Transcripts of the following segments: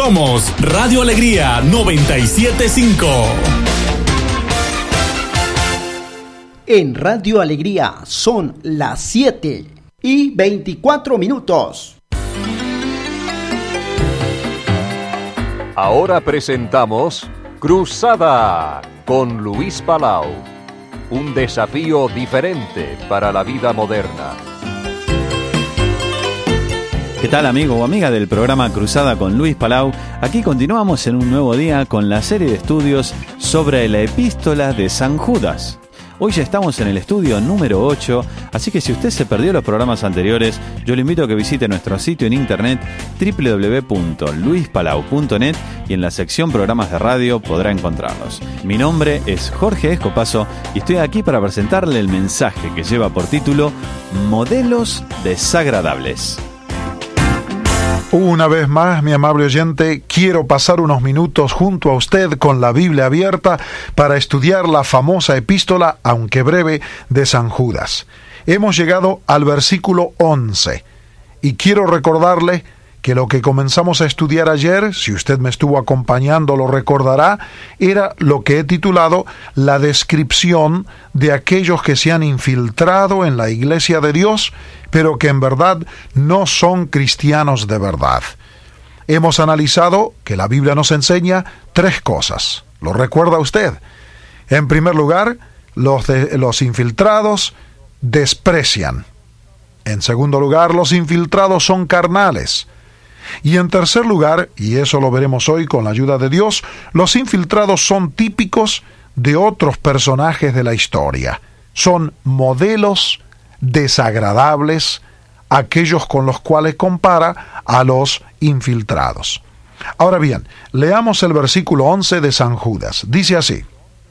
Somos Radio Alegría 97.5. En Radio Alegría son las 7:24. Ahora presentamos Cruzada con Luis Palau. Un desafío diferente para la vida moderna. ¿Qué tal, amigo o amiga del programa Cruzada con Luis Palau? Aquí continuamos en un nuevo día con la serie de estudios sobre la epístola de San Judas. Hoy ya estamos en el estudio número 8, así que si usted se perdió los programas anteriores, yo le invito a que visite nuestro sitio en internet www.luispalau.net y en la sección programas de radio podrá encontrarlos. Mi nombre es Jorge Escopazo y estoy aquí para presentarle el mensaje que lleva por título Modelos desagradables. Una vez más, mi amable oyente, quiero pasar unos minutos junto a usted con la Biblia abierta para estudiar la famosa epístola, aunque breve, de San Judas. Hemos llegado al versículo 11 y quiero recordarle que lo que comenzamos a estudiar ayer, si usted me estuvo acompañando lo recordará, era lo que he titulado la descripción de aquellos que se han infiltrado en la Iglesia de Dios, pero que en verdad no son cristianos de verdad. Hemos analizado que la Biblia nos enseña tres cosas. ¿Lo recuerda usted? En primer lugar, los infiltrados desprecian. En segundo lugar, los infiltrados son carnales. Y en tercer lugar, y eso lo veremos hoy con la ayuda de Dios, los infiltrados son típicos de otros personajes de la historia. Son modelos desagradables, aquellos con los cuales compara a los infiltrados. Ahora bien, leamos el versículo 11 de San Judas. Dice así: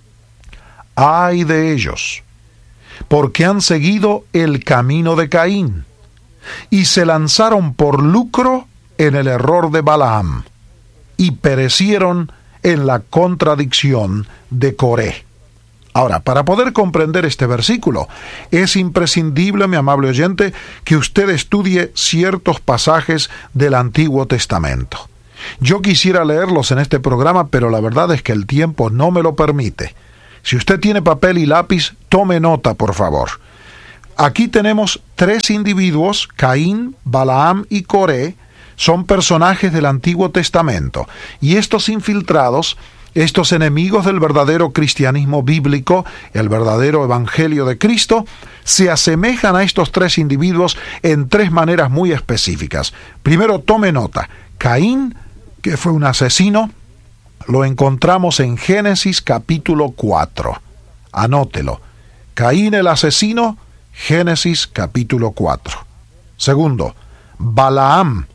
¡ay de ellos! Porque han seguido el camino de Caín, y se lanzaron por lucro en el error de Balaam, y perecieron en la contradicción de Coré. Ahora, para poder comprender este versículo, es imprescindible, mi amable oyente, que usted estudie ciertos pasajes del Antiguo Testamento. Yo quisiera leerlos en este programa, pero la verdad es que el tiempo no me lo permite. Si usted tiene papel y lápiz, tome nota, por favor. Aquí tenemos tres individuos, Caín, Balaam y Coré, son personajes del Antiguo Testamento, y estos infiltrados, estos enemigos del verdadero cristianismo bíblico, el verdadero evangelio de Cristo, se asemejan a estos tres individuos en tres maneras muy específicas. Primero, tome nota. Caín, que fue un asesino, lo encontramos en Génesis capítulo 4. Anótelo. Caín el asesino, Génesis capítulo 4. Segundo, Balaam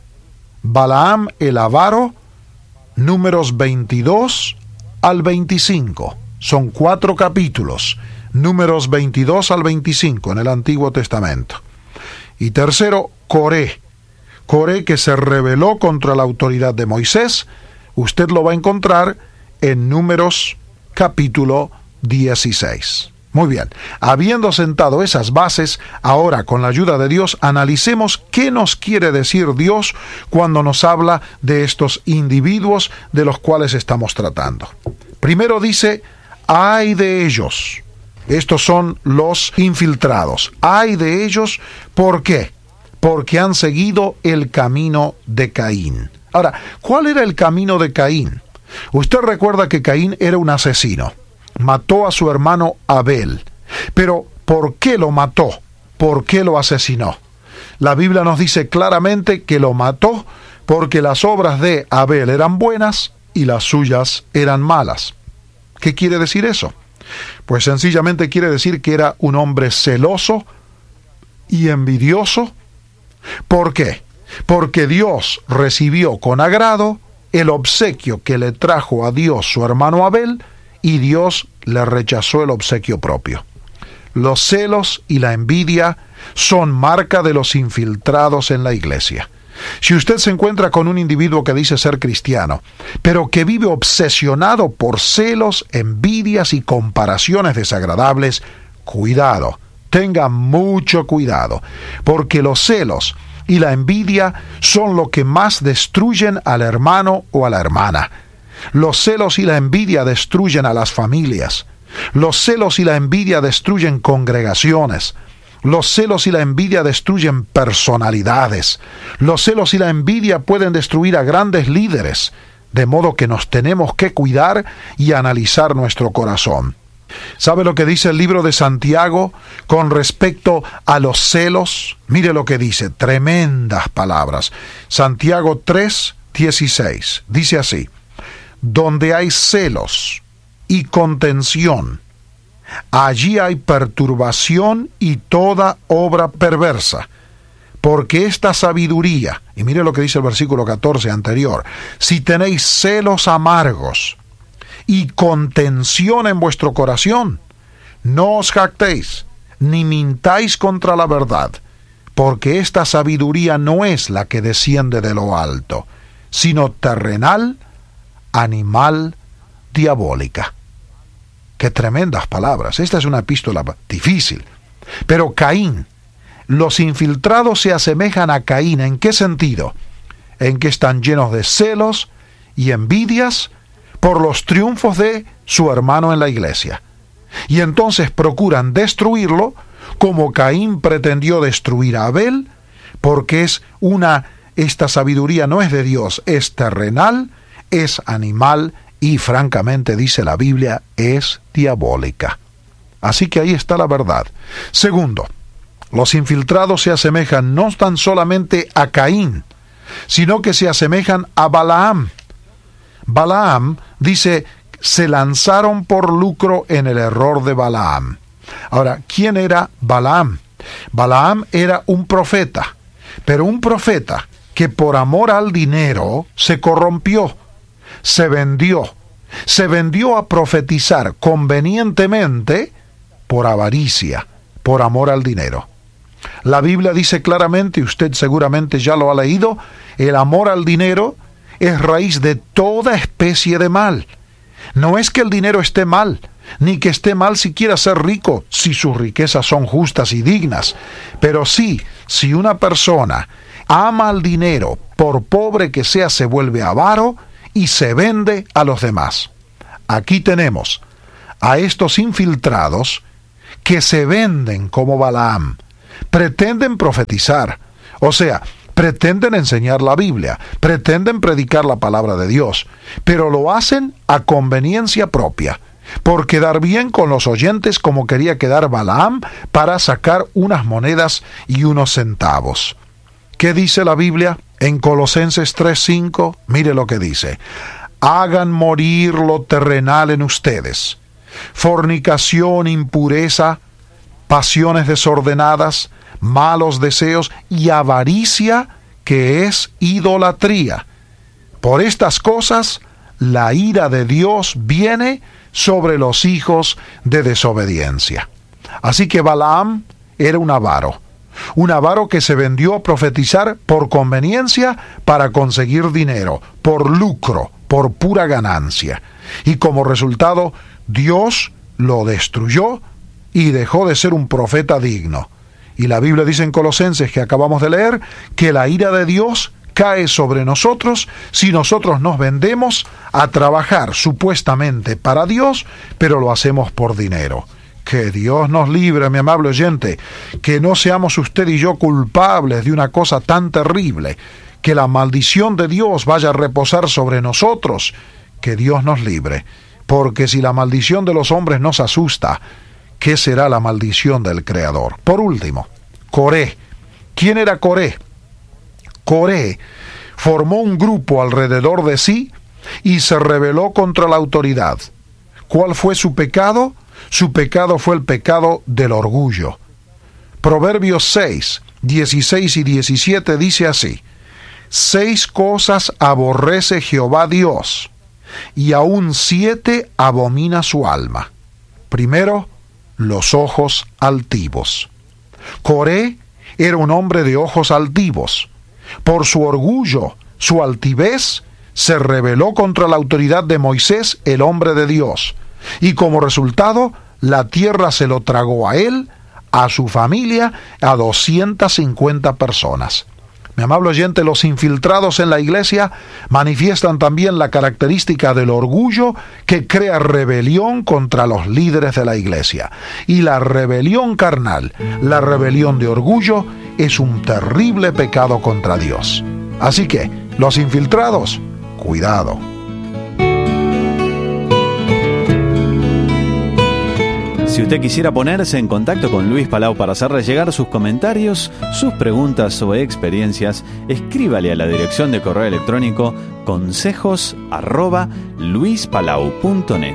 el avaro, Números 22 al 25. Son 4 capítulos, Números 22 al 25 en el Antiguo Testamento. Y tercero, Coré, que se rebeló contra la autoridad de Moisés. Usted lo va a encontrar en Números capítulo 16. Muy bien, habiendo sentado esas bases, ahora con la ayuda de Dios analicemos qué nos quiere decir Dios cuando nos habla de estos individuos de los cuales estamos tratando. Primero dice, ¡ay de ellos! Estos son los infiltrados. ¡Ay de ellos! ¿Por qué? Porque han seguido el camino de Caín. Ahora, ¿cuál era el camino de Caín? Usted recuerda que Caín era un asesino. Mató a su hermano Abel. Pero, ¿por qué lo mató? ¿Por qué lo asesinó? La Biblia nos dice claramente que lo mató porque las obras de Abel eran buenas y las suyas eran malas. ¿Qué quiere decir eso? Pues sencillamente quiere decir que era un hombre celoso y envidioso. ¿Por qué? Porque Dios recibió con agrado el obsequio que le trajo a Dios su hermano Abel, y Dios le rechazó el obsequio propio. Los celos y la envidia son marca de los infiltrados en la iglesia. Si usted se encuentra con un individuo que dice ser cristiano, pero que vive obsesionado por celos, envidias y comparaciones desagradables, cuidado, tenga mucho cuidado, porque los celos y la envidia son lo que más destruyen al hermano o a la hermana. Los celos y la envidia destruyen a las familias. Los celos y la envidia destruyen congregaciones. Los celos y la envidia destruyen personalidades. Los celos y la envidia pueden destruir a grandes líderes, de modo que nos tenemos que cuidar y analizar nuestro corazón. ¿Sabe lo que dice el libro de Santiago con respecto a los celos? Mire lo que dice, tremendas palabras. Santiago 3:16, dice así: donde hay celos y contención, allí hay perturbación y toda obra perversa. Porque esta sabiduría, y mire lo que dice el versículo 14 anterior, si tenéis celos amargos y contención en vuestro corazón, no os jactéis, ni mintáis contra la verdad, porque esta sabiduría no es la que desciende de lo alto, sino terrenal, animal, diabólica. Qué tremendas palabras. Esta es una epístola difícil. Pero Caín, los infiltrados se asemejan a Caín. ¿En qué sentido? En que están llenos de celos y envidias por los triunfos de su hermano en la iglesia. Y entonces procuran destruirlo, como Caín pretendió destruir a Abel, porque esta sabiduría no es de Dios, es terrenal, es animal y francamente, dice la Biblia, es diabólica. Así que ahí está la verdad. Segundo, los infiltrados se asemejan no tan solamente a Caín, sino que se asemejan a Balaam. Balaam, dice, se lanzaron por lucro en el error de Balaam. Ahora, ¿quién era Balaam? Balaam era un profeta, pero un profeta que por amor al dinero se corrompió, se vendió a profetizar convenientemente por avaricia, por amor al dinero. La Biblia dice claramente, y usted seguramente ya lo ha leído, el amor al dinero es raíz de toda especie de mal. No es que el dinero esté mal, ni que esté mal si quiera ser rico, si sus riquezas son justas y dignas. Pero sí, si una persona ama al dinero, por pobre que sea, se vuelve avaro y se vende a los demás. Aquí tenemos a estos infiltrados que se venden como Balaam. Pretenden profetizar, o sea, pretenden enseñar la Biblia, pretenden predicar la palabra de Dios, pero lo hacen a conveniencia propia, por quedar bien con los oyentes como quería quedar Balaam para sacar unas monedas y unos centavos. ¿Qué dice la Biblia? En Colosenses 3:5, mire lo que dice: hagan morir lo terrenal en ustedes, fornicación, impureza, pasiones desordenadas, malos deseos y avaricia, que es idolatría. Por estas cosas, la ira de Dios viene sobre los hijos de desobediencia. Así que Balaam era un avaro que se vendió a profetizar por conveniencia para conseguir dinero, por lucro, por pura ganancia. Y como resultado, Dios lo destruyó y dejó de ser un profeta digno. Y la Biblia dice en Colosenses, que acabamos de leer, que la ira de Dios cae sobre nosotros si nosotros nos vendemos a trabajar supuestamente para Dios, pero lo hacemos por dinero. Que Dios nos libre, mi amable oyente, que no seamos usted y yo culpables de una cosa tan terrible, que la maldición de Dios vaya a reposar sobre nosotros. Que Dios nos libre, porque si la maldición de los hombres nos asusta, ¿qué será la maldición del Creador? Por último, Coré. ¿Quién era Coré? Coré formó un grupo alrededor de sí y se rebeló contra la autoridad. ¿Cuál fue su pecado? Su pecado fue el pecado del orgullo. Proverbios 6, 16 y 17 dice así: 6 cosas aborrece Jehová Dios, y aún 7 abomina su alma. Primero, los ojos altivos. Coré era un hombre de ojos altivos. Por su orgullo, su altivez, se rebeló contra la autoridad de Moisés, el hombre de Dios. Y como resultado, la tierra se lo tragó a él, a su familia, a 250 personas. Mi amable oyente, los infiltrados en la iglesia manifiestan también la característica del orgullo que crea rebelión contra los líderes de la iglesia. Y la rebelión carnal, la rebelión de orgullo, es un terrible pecado contra Dios. Así que, los infiltrados, cuidado. Si usted quisiera ponerse en contacto con Luis Palau para hacerle llegar sus comentarios, sus preguntas o experiencias, escríbale a la dirección de correo electrónico consejos@luispalau.net.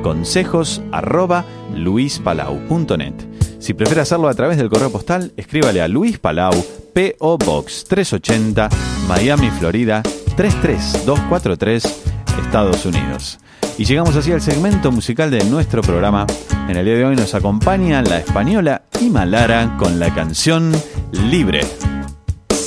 consejos@luispalau.net. Si prefiere hacerlo a través del correo postal, escríbale a Luis Palau, P.O. Box 380, Miami, Florida 33243, Estados Unidos. Y llegamos así al segmento musical de nuestro programa. En el día de hoy nos acompaña la española Ima Lara con la canción Libre.